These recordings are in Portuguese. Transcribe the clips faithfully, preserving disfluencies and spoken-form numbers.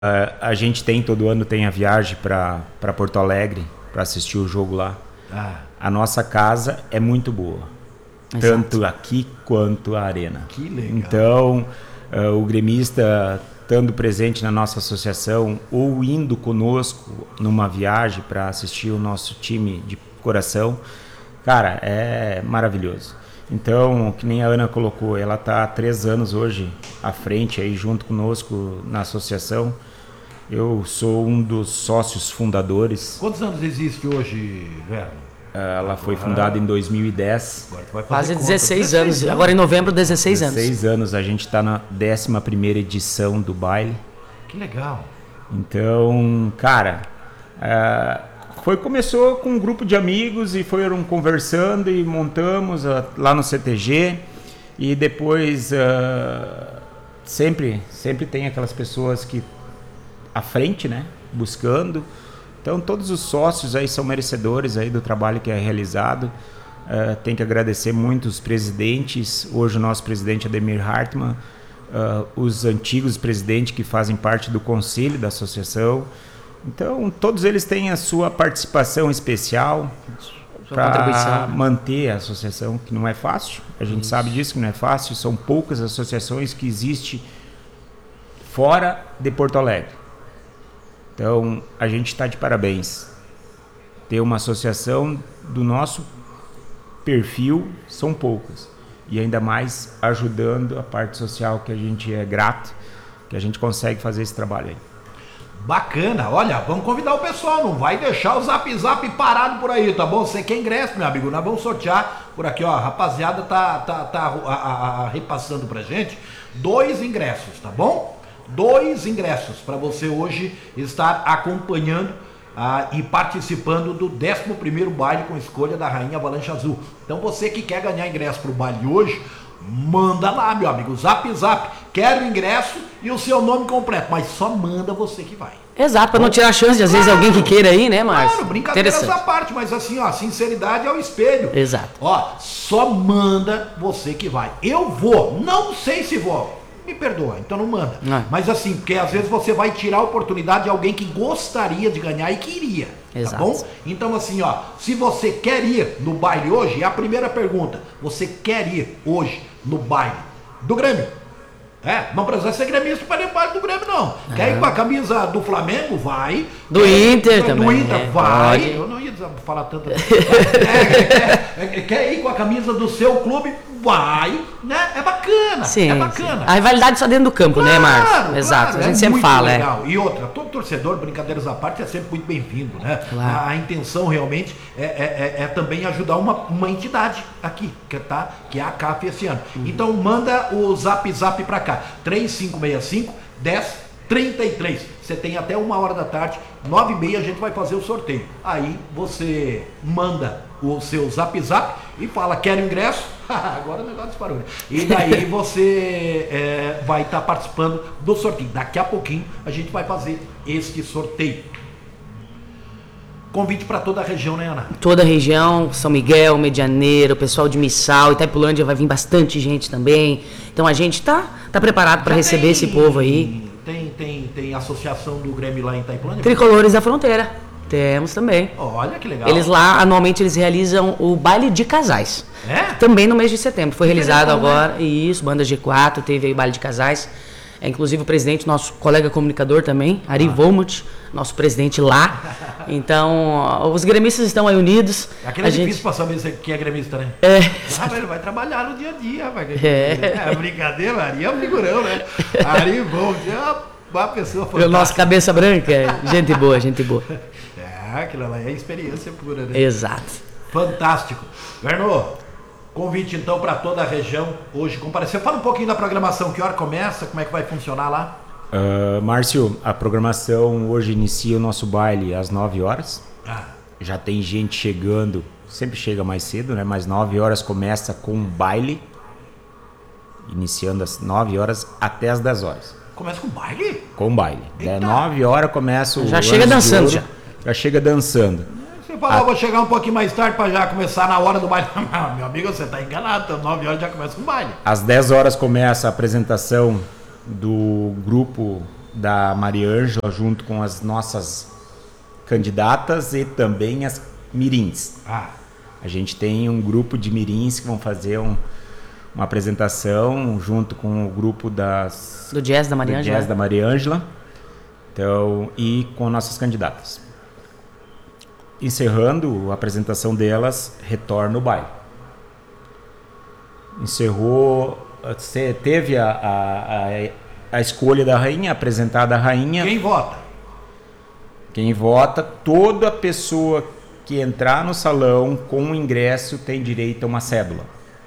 Uh, a gente tem, todo ano tem a viagem para Porto Alegre para assistir o jogo lá. Ah. A nossa casa é muito boa. Exato. Tanto aqui quanto a arena. Que legal. Então, uh, o gremista estando presente na nossa associação ou indo conosco numa viagem para assistir o nosso time de coração, cara, é maravilhoso. Então, que nem a Ana colocou, ela está há três anos hoje à frente, aí junto conosco na associação. Eu sou um dos sócios fundadores. Quantos anos existe hoje, Verno? Ela foi fundada em dois mil e dez. Quase dezesseis anos. Agora em novembro, dezesseis anos. dezesseis anos. A gente está na décima primeira edição do baile. Que legal. Então, cara, uh, foi, começou com um grupo de amigos e foram conversando e montamos uh, lá no C T G. E depois uh, sempre, sempre tem aquelas pessoas que à frente, né, buscando. Então todos os sócios aí são merecedores aí do trabalho que é realizado. Uh, tem que agradecer muito os presidentes, hoje o nosso presidente Ademir Hartmann, uh, os antigos presidentes que fazem parte do conselho da associação. Então todos eles têm a sua participação especial para manter a associação, que não é fácil, a gente Isso. sabe disso, que não é fácil, são poucas associações que existem fora de Porto Alegre. Então, a gente está de parabéns. Ter uma associação do nosso perfil são poucas. E ainda mais ajudando a parte social, que a gente é grato, que a gente consegue fazer esse trabalho aí. Bacana. Olha, vamos convidar o pessoal. Não vai deixar o Zap Zap parado por aí, tá bom? Você quer ingresso, meu amigo? Nós vamos sortear por aqui, ó. A rapaziada tá, tá, tá a, a, a, repassando pra gente dois ingressos, tá bom? Dois ingressos para você hoje estar acompanhando ah, e participando do décimo primeiro baile com escolha da Rainha Avalanche Azul. Então você que quer ganhar ingresso para o baile hoje, manda lá, meu amigo, Zap Zap, quero o ingresso e o seu nome completo, mas só manda você que vai. Exato, para não tirar a chance de às claro, vezes alguém que queira ir, né, Márcio? Claro, brincadeira essa parte, mas assim, ó, sinceridade é o espelho. Exato. Ó, só manda você que vai. Eu vou, não sei se vou. Me perdoa, então não manda. Não. Mas assim, porque às vezes você vai tirar a oportunidade de alguém que gostaria de ganhar e que iria. Exato. Tá bom? Então assim, ó, se você quer ir no baile hoje, é a primeira pergunta. Você quer ir hoje no baile do Grêmio? É, não precisa ser gremista para ir no baile do Grêmio, não. É. Quer ir com a camisa do Flamengo? Vai. Do quer, Inter do também. Do Inter, é, vai. Pode. Eu não ia falar tanto. é, quer, quer, quer ir com a camisa do seu clube? Vai, né? É bacana, sim, é bacana. Sim. A rivalidade só dentro do campo, claro, né, Márcio? Exato, claro, a gente é sempre fala. Legal. É. E outra, todo torcedor, brincadeiras à parte, é sempre muito bem-vindo, né? Claro. A, a intenção realmente é, é, é, é também ajudar uma, uma entidade aqui, que, tá, que é a C A F esse ano. Uhum. Então manda o Zap Zap pra cá, três cinco seis cinco, um zero três três. Você tem até uma hora da tarde, nove e meia a gente vai fazer o sorteio. Aí você manda o seu Zap Zap e fala, quero ingresso? Agora o negócio disparou, né? E daí você é, vai estar tá participando do sorteio. Daqui a pouquinho a gente vai fazer este sorteio. Convite para toda a região, né, Ana? Toda a região, São Miguel, Medianeira, o pessoal de Missal, Itaipulândia vai vir bastante gente também. Então a gente tá, tá preparado para receber tem, esse povo aí. Tem, tem, tem associação do Grêmio lá em Itaipulândia? Tricolores da Fronteira. Temos também. Olha que legal. Eles lá, anualmente, eles realizam o baile de casais. É? Também no mês de setembro. Foi que realizado legal, agora. Né? Isso, Banda G quatro, teve aí o baile de casais. É, inclusive o presidente, nosso colega comunicador também, Ari ah. Volmut, nosso presidente lá. Então, os gremistas estão aí unidos. Aquele é difícil pra saber que é gremista, né? É. Ah, mas ele vai trabalhar no dia a dia, rapaz. É. É brincadeira, Ari é um figurão, né? Ari Volmut é uma pessoa fantástica. O nosso cabeça branca, gente boa, gente boa. É, aquilo lá é experiência pura, né? Exato. Fantástico. Verno, convite então para toda a região hoje comparecer. Fala um pouquinho da programação, que hora começa, como é que vai funcionar lá? Uh, Márcio, a programação hoje inicia o nosso baile às nove horas. Ah. Já tem gente chegando, sempre chega mais cedo, né? Mas nove horas começa com um baile, iniciando às nove horas até às dez horas. Começa com baile? Com baile. Eita. nove horas começa o já chega dançando já. Já chega dançando. Você fala, a... vou chegar um pouquinho mais tarde para já começar na hora do baile. Meu amigo, você tá enganado, então nove horas já começa com o baile. Às dez horas começa a apresentação do grupo da Maria Ângela junto com as nossas candidatas e também as mirins. Ah. A gente tem um grupo de mirins que vão fazer um, uma apresentação junto com o grupo das, do Jazz da Maria Ângela. Jazz da Maria Ângela. Então, e com nossas candidatas. Encerrando a apresentação delas, retorna o baile. Encerrou, teve a, a, a escolha da rainha, apresentada a rainha. Quem vota? Quem vota, toda pessoa que entrar no salão com o ingresso tem direito a uma cédula.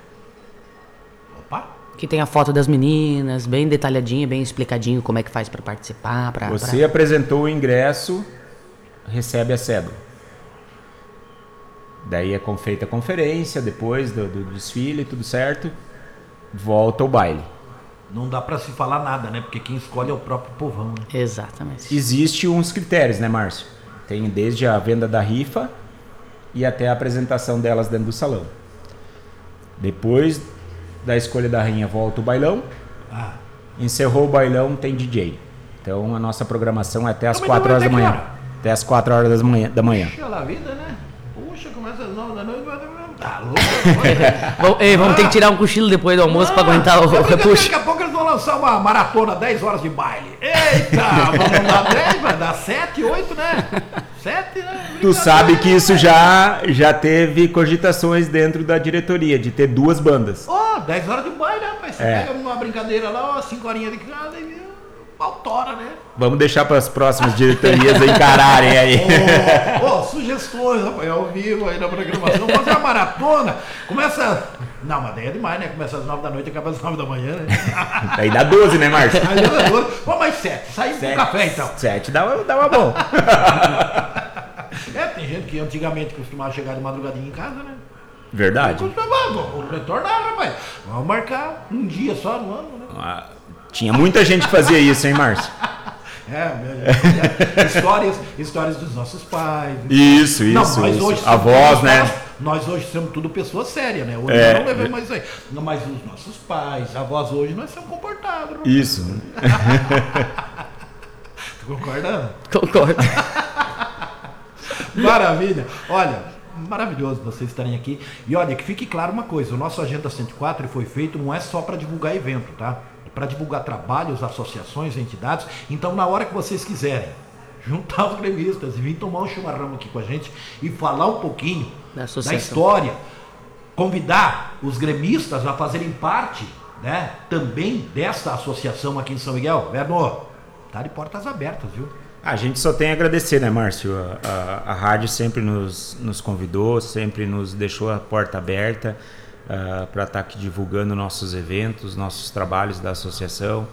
Opa! Que tem a foto das meninas, bem detalhadinho, bem explicadinho como é que faz para participar. Pra, Você pra... apresentou o ingresso, recebe a cédula. Daí é feita a conferência, depois do, do desfile, tudo certo, volta ao baile. Não dá para se falar nada, né? Porque quem escolhe é o próprio povão, né? Exatamente. Existem uns critérios, né, Márcio? Tem desde a venda da rifa e até a apresentação delas dentro do salão. Depois da escolha da rainha, volta o bailão. Ah. Encerrou o bailão, tem D J. Então a nossa programação é até as Também quatro não horas vai da ter manhã. que hora? Até as quatro horas das manhã, da manhã. Puxa lá a vida, né? Puxa, começa às nove da noite, vai tá louco. Vamos, ei, vamos ter que tirar um cochilo depois do almoço para aguentar o repuxo. Daqui a pouco eles vão lançar uma maratona, dez horas de baile. Eita, vamos dar dez, vai dar sete, oito, né? sete, né? Tu sabe que isso já, já teve cogitações dentro da diretoria, de ter duas bandas. Ó, oh, dez horas de baile, rapaz. Você É. pega uma brincadeira lá, ó, cinco horinhas de casa e autora, né? Vamos deixar para as próximas diretorias encararem aí. Ô, oh, oh, sugestões, rapaz, ao vivo aí na programação. Fazer uma maratona. Começa. Não, mas daí é demais, né? Começa às nove da noite e acaba às nove da manhã, né? Aí dá doze, né, Márcio? Aí dá doze. Vamos mais sete. Saímos pro café, então. Sete dá, dá uma bom. É, tem gente que antigamente costumava chegar de madrugadinha em casa, né? Verdade. Vamos retornar, rapaz. Vamos marcar um dia só no ano, né? Ah, tinha muita gente que fazia isso, hein, Márcio? É, é, histórias, histórias dos nossos pais. Isso, Não, isso, nós isso. hoje Avós, somos- né? Nós, nós hoje somos tudo pessoas sérias, né? Hoje É. nós não levamos mais isso aí. Não, mas os nossos pais, avós hoje, nós somos comportados. Né? Isso. Tu concorda? Concordo. Maravilha. Olha, maravilhoso vocês estarem aqui. E olha, que fique claro uma coisa, o nosso Agenda cento e quatro foi feito não é só para divulgar evento, tá? É para divulgar trabalhos, associações, entidades. Então, na hora que vocês quiserem juntar os gremistas e vir tomar um chimarrão aqui com a gente e falar um pouquinho Da da, associação. história, convidar os gremistas a fazerem parte, né, também desta associação aqui em São Miguel, Verno, tá de portas abertas, viu? A gente só tem a agradecer, né, Márcio? A, a, a rádio sempre nos, nos convidou, sempre nos deixou a porta aberta uh, para estar aqui divulgando nossos eventos, nossos trabalhos da associação.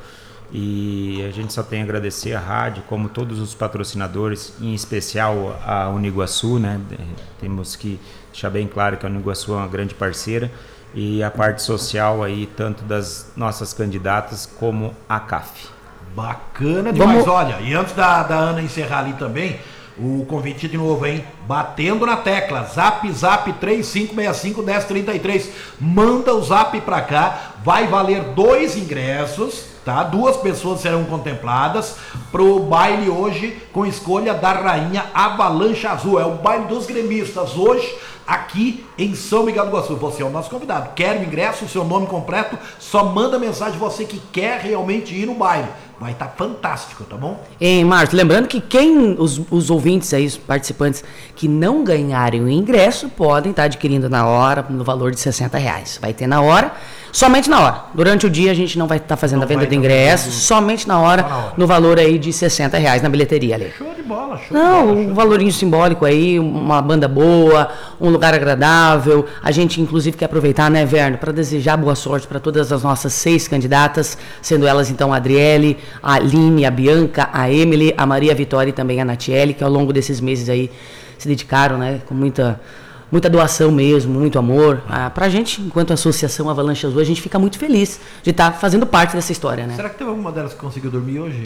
E a gente só tem a agradecer a rádio, como todos os patrocinadores, em especial a Uniguaçu, né? Temos que deixar bem claro que a Uniguaçu é uma grande parceira. E a parte social aí, tanto das nossas candidatas como a C A F. Bacana demais, Vamos- olha, e antes da, da Ana encerrar ali também, o convite de novo, hein? Batendo na tecla, zap zap três cinco seis cinco um zero três três, manda o zap pra cá, vai valer dois ingressos, tá? Duas pessoas serão contempladas pro baile hoje com escolha da rainha Avalanche Azul, é o baile dos gremistas hoje, aqui em São Miguel do Iguaçu. Você é o nosso convidado, quer o ingresso, o seu nome completo, só manda mensagem você que quer realmente ir no baile. Vai estar fantástico, tá bom? Hein, Márcio, lembrando que quem, os, os ouvintes aí, os participantes que não ganharem o ingresso, podem estar adquirindo na hora, no valor de sessenta reais. Vai ter na hora, somente na hora. Durante o dia a gente não vai estar fazendo Não a venda vai de tá ingresso, fazendo- somente na hora, Só na hora. no valor aí de sessenta reais na bilheteria ali. Show de bola, show de Não, bola. um show de valorinho simbólico aí, uma banda boa, um lugar agradável. A gente, inclusive, quer aproveitar, né, Verno, para desejar boa sorte para todas as nossas seis candidatas, sendo elas, então, a Adriele, a Aline, a Bianca, a Emily, a Maria Vitória e também a Natiele, que ao longo desses meses aí se dedicaram, né, com muita, muita doação mesmo, muito amor. Ah, pra gente, enquanto Associação Avalanche Azul, a gente fica muito feliz de estar fazendo parte dessa história, né? Será que teve alguma delas que conseguiu dormir hoje?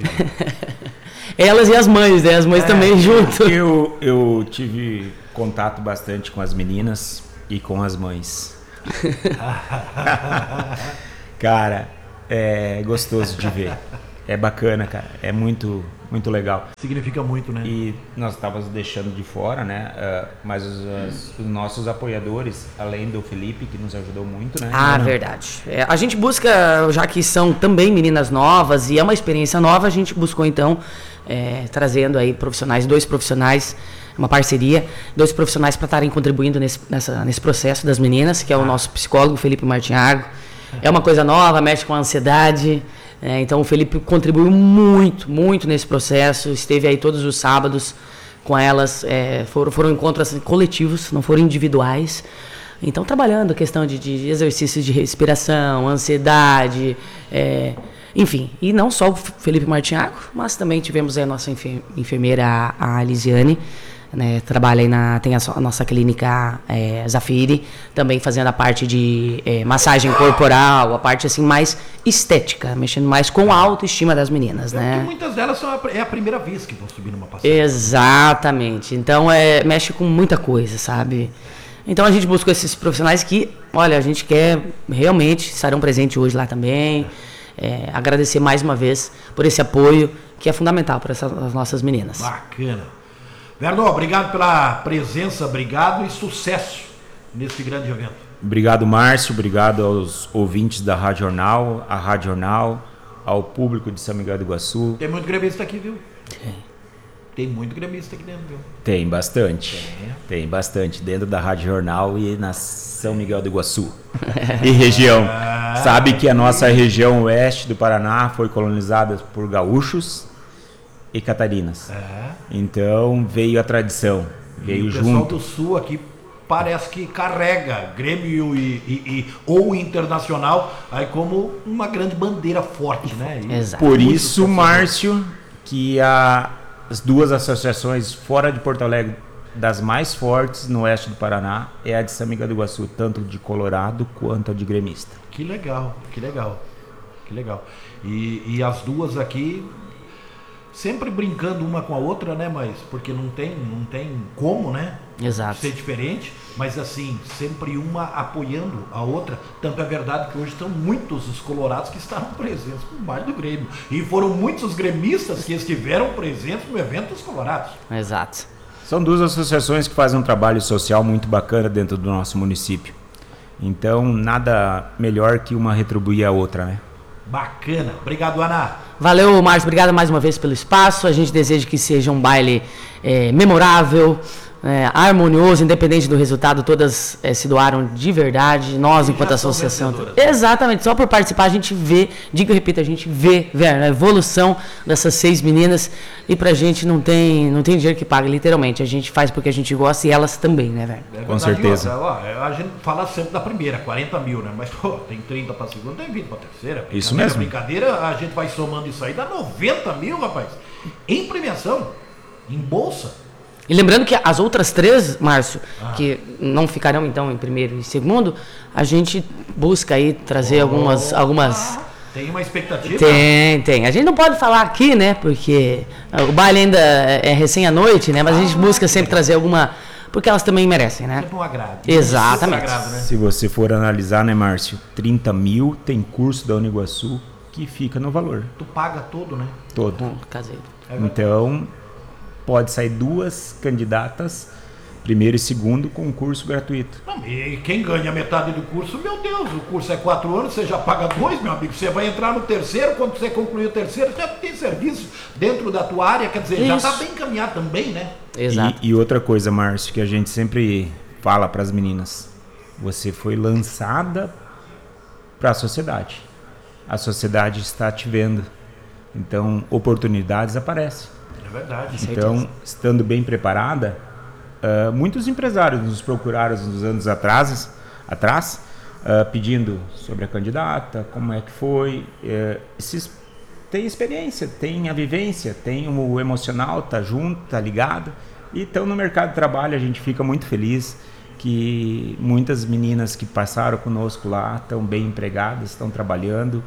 Elas e as mães, né? As mães É, também junto. Eu, eu tive contato bastante com as meninas e com as mães. Cara, é gostoso de ver. é bacana, cara. É muito, muito legal. Significa muito, né? E nós estávamos deixando de fora, né? Uh, mas os, os, os nossos apoiadores, além do Felipe, que nos ajudou muito, né? Ah, não, verdade. É, a gente busca, já que são também meninas novas e é uma experiência nova, a gente buscou então, é, trazendo aí profissionais, dois profissionais, uma parceria, dois profissionais para estarem contribuindo nesse, nessa, nesse processo das meninas, que é o ah. nosso psicólogo, Felipe Martinhago. É uma coisa nova, mexe com a ansiedade. É, então o Felipe contribuiu muito, muito nesse processo, esteve aí todos os sábados com elas, é, foram, foram encontros assim, coletivos, não foram individuais. Então trabalhando a questão de, de exercícios de respiração, ansiedade, é, enfim. E não só o Felipe Martinhago, mas também tivemos aí a nossa enfermeira, a Alisiane, né, trabalha aí na, tem a, a nossa clínica é, Zafiri, também fazendo a parte de é, massagem corporal, a parte assim mais estética, mexendo mais com a autoestima das meninas, é, né? Muitas delas são a, é a primeira vez que vão subir numa passagem. Exatamente, então é, mexe com muita coisa, sabe? Então a gente buscou esses profissionais que, olha, a gente quer realmente, estarão presentes hoje lá também, é, agradecer mais uma vez por esse apoio que é fundamental para essas nossas meninas. Bacana. Vernon, obrigado pela presença, obrigado e sucesso nesse grande evento. Obrigado, Márcio, obrigado aos ouvintes da Rádio Jornal, à Rádio Jornal, ao público de São Miguel do Iguaçu. Tem muito gremista aqui, viu? Tem. Tem muito gremista aqui dentro, viu? Tem bastante, tem, tem bastante, dentro da Rádio Jornal e na São Miguel do Iguaçu e região. Ah, Sabe que a nossa região oeste do Paraná foi colonizada por gaúchos e catarinas. É. Então veio a tradição, veio junto. O pessoal do sul aqui parece que carrega Grêmio e, e, e ou Internacional aí como uma grande bandeira forte, né? E Exato. Por isso, Márcio, que a, as duas associações fora de Porto Alegre, das mais fortes no oeste do Paraná, é a de São Miguel do Iguaçu, tanto de Colorado quanto a de gremista. Que legal, que legal, que legal. E, e as duas aqui sempre brincando uma com a outra, né? Mas porque não tem, não tem como, né? Exato. Ser diferente, mas assim, sempre uma apoiando a outra. Tanto é verdade que hoje estão muitos os colorados que estavam presentes no baile do Grêmio. E foram muitos os gremistas que estiveram presentes no evento dos colorados. Exato. São duas associações que fazem um trabalho social muito bacana dentro do nosso município. Então, nada melhor que uma retribuir a outra, né? Bacana. Obrigado, Ana. Valeu, Márcio. Obrigado mais uma vez pelo espaço. A gente deseja que seja um baile é, memorável, é, harmonioso, independente do resultado. Todas é, se doaram de verdade. Nós, enquanto associação... Exatamente. Só por participar a gente vê, digo e repito, a gente vê, vê a evolução dessas seis meninas. E pra gente não tem, não tem dinheiro que pague, literalmente. A gente faz porque a gente gosta e elas também, né, velho? É Com certeza. Ó, a gente fala sempre da primeira, quarenta mil, né? Mas, pô, tem trinta pra segunda, tem vinte pra terceira. Isso mesmo. Brincadeira, a gente vai somando isso aí, dá noventa mil, rapaz. Em premiação, em bolsa. E lembrando que as outras três, Márcio, ah. que não ficarão então em primeiro e segundo, a gente busca aí trazer oh. algumas... algumas... Tem uma expectativa? Tem, tem. A gente não pode falar aqui, né? Porque o baile ainda é recém à noite, né? Mas a gente busca sempre trazer alguma... Porque elas também merecem, né? Sempre um agrado. Exatamente. Agrado, né? Se você for analisar, né, Márcio? trinta mil tem curso da Uniguaçu que fica no valor. Tu paga todo, né? Todo. Hum, caseiro. É então, pode sair duas candidatas, primeiro e segundo, com um curso gratuito. Não, e quem ganha metade do curso, meu Deus, o curso é quatro anos, você já paga dois, meu amigo. Você vai entrar no terceiro, quando você concluir o terceiro, já tem serviço dentro da tua área, quer dizer, Isso. já está bem encaminhado também, né? Exato. E, e outra coisa, Márcio, que a gente sempre fala para as meninas, você foi lançada para a sociedade. A sociedade está te vendo. Então, oportunidades aparecem. É verdade. Então, estando bem preparada, uh, muitos empresários nos procuraram nos anos atrás, atrás uh, pedindo sobre a candidata, como é que foi. Uh, esses, tem experiência, tem a vivência, tem o emocional, tá junto, tá ligado. E então, no mercado de trabalho, a gente fica muito feliz que muitas meninas que passaram conosco lá estão bem empregadas, estão trabalhando.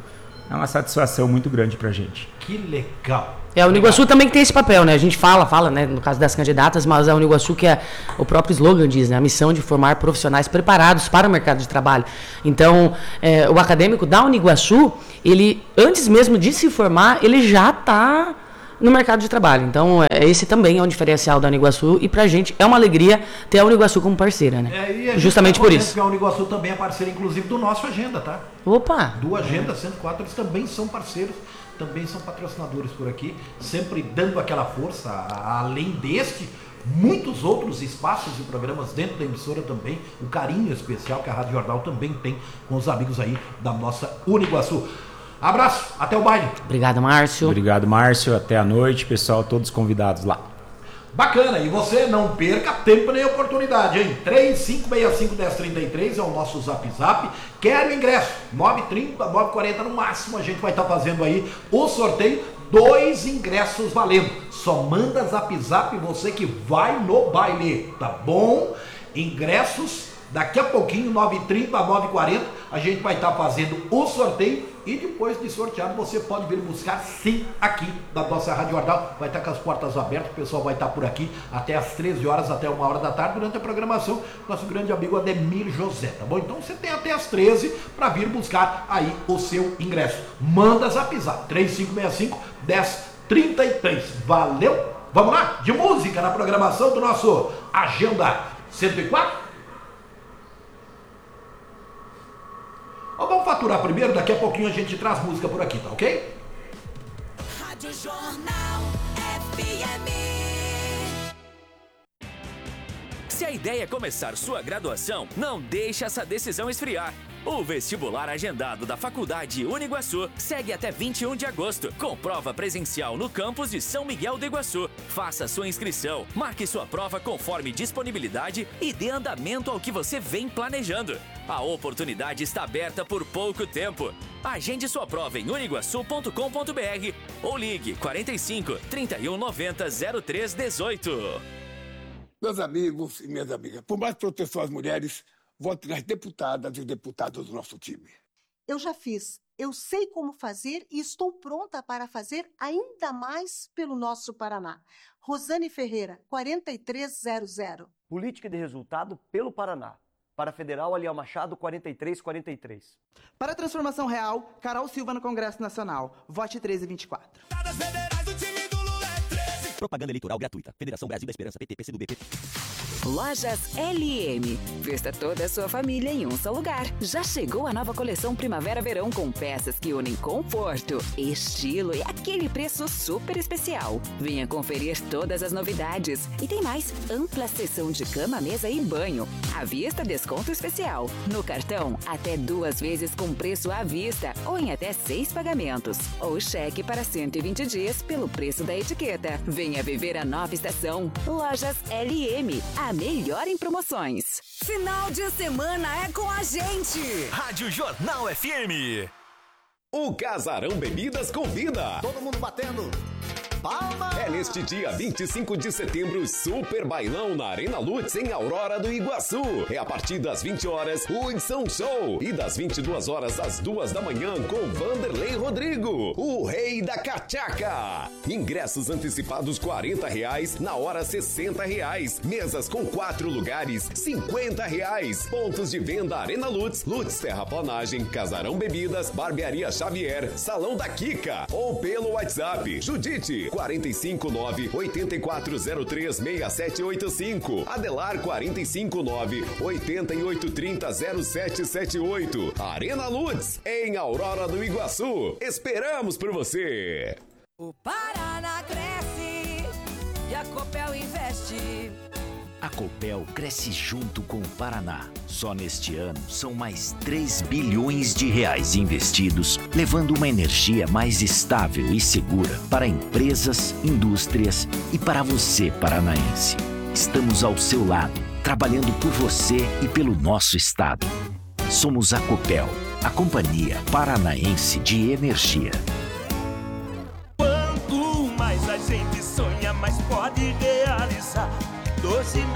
é uma satisfação muito grande para a gente. Que legal. É, a Uniguaçu também tem esse papel, né? A gente fala, fala, né, no caso das candidatas, mas a Uniguaçu, que é o próprio slogan diz, né? A missão de formar profissionais preparados para o mercado de trabalho. Então, é, o acadêmico da Uniguaçu, ele, antes mesmo de se formar, ele já está no mercado de trabalho. Então, é, esse também é um diferencial da Uniguaçu e pra gente é uma alegria ter a Uniguaçu como parceira, né? É, e a justamente tá por isso. Que a Uniguaçu também é parceira, inclusive, do nosso Agenda, tá? Opa! Do Agenda cento e quatro, eles também são parceiros, também são patrocinadores por aqui, sempre dando aquela força, além deste, muitos outros espaços e programas dentro da emissora também, o carinho especial que a Rádio Jornal também tem com os amigos aí da nossa Uniguaçu. Abraço, até o baile. Obrigado, Márcio. Obrigado, Márcio, até a noite, pessoal, todos convidados lá. Bacana, e você não perca tempo nem oportunidade, hein? três cinco seis cinco, um zero três três é o nosso zap zap. Quero ingresso, nove trinta, nove quarenta no máximo, a gente vai estar tá fazendo aí o sorteio, dois ingressos valendo. Só manda zap zap você que vai no baile, tá bom? Ingressos, daqui a pouquinho, nove trinta, nove quarenta, a gente vai estar tá fazendo o sorteio. E depois de sorteado, você pode vir buscar sim aqui da nossa Rádio Jornal. Vai estar com as portas abertas, o pessoal vai estar por aqui até as treze horas, até uma hora da tarde, durante a programação, nosso grande amigo Ademir José, tá bom? Então você tem até as treze para vir buscar aí o seu ingresso. Manda zap zap, três cinco seis cinco, um zero três três. Valeu? Vamos lá? De música na programação do nosso Agenda cento e quatro. Ó, vamos faturar primeiro, daqui a pouquinho a gente traz música por aqui, tá ok? Rádio Jornal F M. Se a ideia é começar sua graduação, não deixe essa decisão esfriar. O vestibular agendado da Faculdade Uniguaçu segue até vinte e um de agosto, com prova presencial no campus de São Miguel do Iguaçu. Faça sua inscrição, marque sua prova conforme disponibilidade e dê andamento ao que você vem planejando. A oportunidade está aberta por pouco tempo. Agende sua prova em uniguaçu ponto com ponto br ou ligue quarenta e cinco, trinta e um, noventa, zero três dezoito. Meus amigos e minhas amigas, por mais proteção às mulheres, vote nas deputadas e deputados do nosso time. Eu já fiz, eu sei como fazer e estou pronta para fazer ainda mais pelo nosso Paraná. Rosane Ferreira, quarenta e três zero zero. Política de resultado pelo Paraná. Para Federal, Aliel Machado, quarenta e três quarenta e três. Para a transformação real, Carol Silva no Congresso Nacional. Vote treze vinte e quatro. Propaganda eleitoral gratuita. Federação Brasil da Esperança, P T, P C do B. Lojas L M. Vista toda a sua família em um só lugar. Já chegou a nova coleção Primavera-Verão com peças que unem conforto, estilo e aquele preço super especial. Venha conferir todas as novidades. E tem mais, ampla seção de cama, mesa e banho. À vista, desconto especial. No cartão, até duas vezes com preço à vista ou em até seis pagamentos. Ou cheque para cento e vinte dias pelo preço da etiqueta. Venha viver a nova estação. Lojas L M. A melhor em promoções. Final de semana é com a gente. Rádio Jornal F M. O Casarão Bebidas convida. Todo mundo batendo palma. É neste dia vinte e cinco de setembro, Super Bailão na Arena Lutz, em Aurora do Iguaçu. É a partir das vinte horas, Hudson Show. E das vinte e duas horas às duas da manhã, com Vanderlei Rodrigo, o rei da cachaca. Ingressos antecipados quarenta reais, na hora sessenta reais. Mesas com quatro lugares, cinquenta reais. Pontos de venda Arena Lutz, Lutz Terraplanagem, Casarão Bebidas, Barbearia Xavier, Salão da Kika. Ou pelo WhatsApp, Judite, quarenta e cinco, nove, oito quatro zero três, seis sete oito cinco. Adelar, quarenta e cinco, nove, oito oito três zero, zero sete sete oito. Arena Lutz, em Aurora do Iguaçu. Esperamos por você. O Paraná cresce e a Copel investe. A Copel cresce junto com o Paraná. Só neste ano são mais três bilhões de reais investidos, levando uma energia mais estável e segura para empresas, indústrias e para você, paranaense. Estamos ao seu lado, trabalhando por você e pelo nosso estado. Somos a Copel, a Companhia Paranaense de Energia.